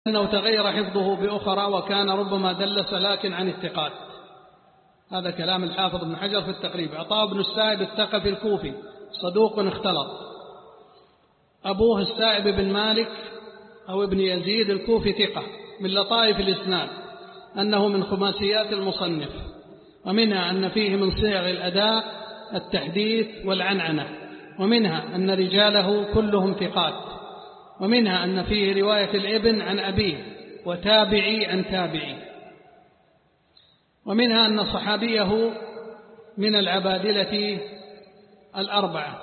أنه تغير حفظه بأخرى وكان ربما دلس لكن عن الثقات. هذا كلام الحافظ ابن حجر في التقريب. عطاء بن السائب الثقفي الكوفي صدوق اختلط. أبوه السائب بن مالك أو ابن يزيد الكوفي ثقة. من لطائف الإسناد أنه من خماسيات المصنف، ومنها أن فيه من صيغ الأداء التحديث والعنعنة، ومنها أن رجاله كلهم ثقات، ومنها أن فيه رواية الابن عن أبيه وتابعي عن تابعي، ومنها أن صحابيه من العبادلة الأربعة.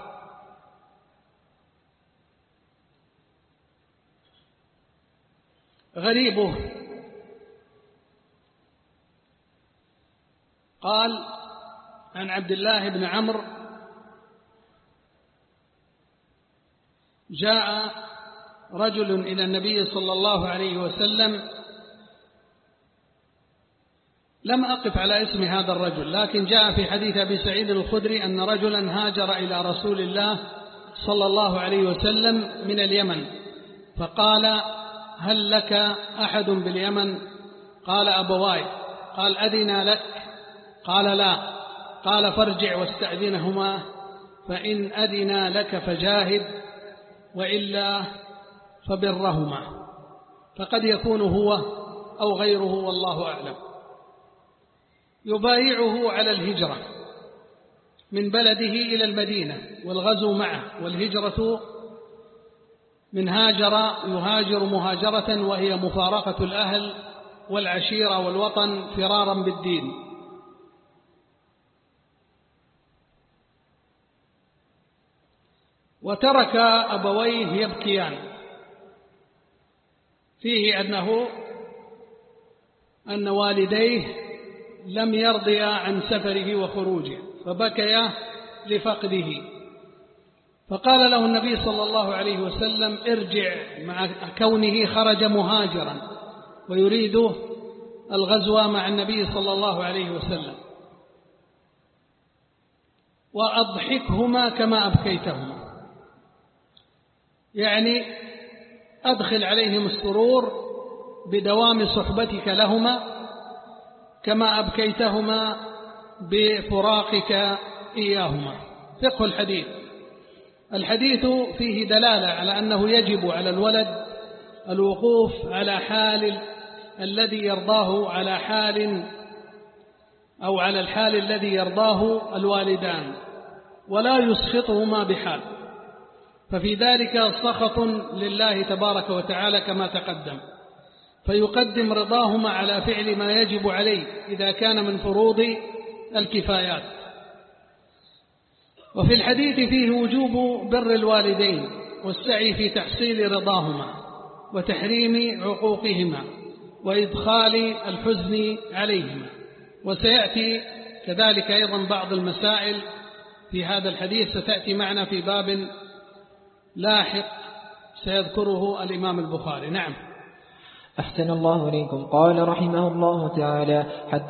غريبه قال عن عبد الله بن عمرو جاء رجل إلى النبي صلى الله عليه وسلم، لم أقف على اسم هذا الرجل، لكن جاء في حديث أبي سعيد الخدري أن رجلا هاجر إلى رسول الله صلى الله عليه وسلم من اليمن، فقال: هل لك أحد باليمن؟ قال: أبواي. قال: أذن لك؟ قال: لا. قال: فارجع واستأذنهما، فإن أذن لك فجاهد، وإلا فبرهما، فقد يكون هو أو غيره والله أعلم. يبايعه على الهجرة من بلده إلى المدينة والغزو معه، والهجرة من هاجر يهاجر مهاجرة، وهي مفارقة الأهل والعشيرة والوطن فرارا بالدين. وترك أبويه يبكيان، فيه أن والديه لم يرضيا عن سفره وخروجه فبكيا لفقده، فقال له النبي صلى الله عليه وسلم: ارجع، مع كونه خرج مهاجرا ويريد الغزو مع النبي صلى الله عليه وسلم، وأضحكهما كما أبكيتهما، يعني أدخل عليهم السرور بدوام صحبتك لهما كما أبكيتهما بفراقك إياهما. فقه الحديث فيه دلالة على أنه يجب على الولد الوقوف على حال الذي يرضاه، على حال أو على الحال الذي يرضاه الوالدان، ولا يسخطهما بحال، ففي ذلك سخط لله تبارك وتعالى كما تقدم، فيقدم رضاهما على فعل ما يجب عليه إذا كان من فروض الكفايات. وفي الحديث فيه وجوب بر الوالدين والسعي في تحصيل رضاهما وتحريم عقوقهما وإدخال الحزن عليهما. وسيأتي كذلك أيضا بعض المسائل في هذا الحديث ستأتي معنا في باب لاحق سيذكره الإمام البخاري. نعم. أحسن الله إليكم. قال رحمه الله تعالى: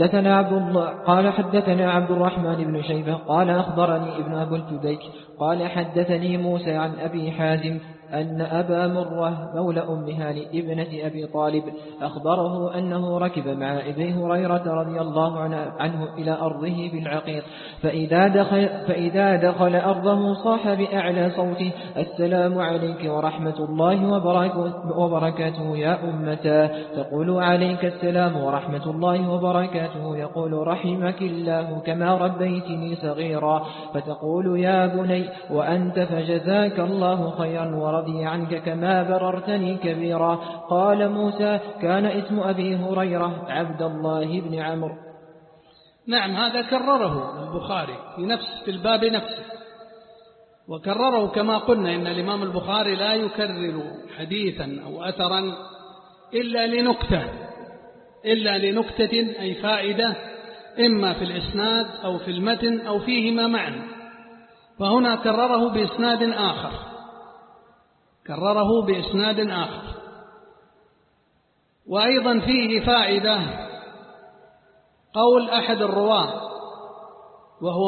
حدثنا عبد الرحمن بن شيبة قال أخبرني ابن أبي الجديك قال حدثني موسى عن أبي حازم أن أبا مرة مولى أم هاني ابنة أبي طالب أخبره أنه ركب مع أبي هريرة رضي الله عنه إلى أرضه بالعقيق، فإذا دخل أرضه صاح بأعلى صوته: السلام عليك ورحمة الله وبركاته يا أمتا. تقول: عليك السلام ورحمة الله وبركاته. يقول: رحمك الله كما ربيتني صغيرا. فتقول: يا بني وأنت، فجزاك الله خيرا ورضي عنك كما بررتني كبيرا. قال موسى: كان اسم أبي هريرة عبد الله بن عمرو. نعم، هذا كرره البخاري في الباب نفسه، وكرره كما قلنا إن الإمام البخاري لا يكرر حديثا أو أثرا إلا لنكتة أي فائدة، إما في الإسناد أو في المتن أو فيهما معا، فهنا كرره بإسناد آخر. وأيضا فيه فائدة قول أحد الرواة وهو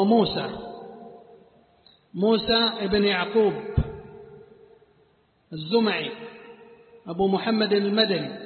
موسى ابن يعقوب الزمعي أبو محمد المدني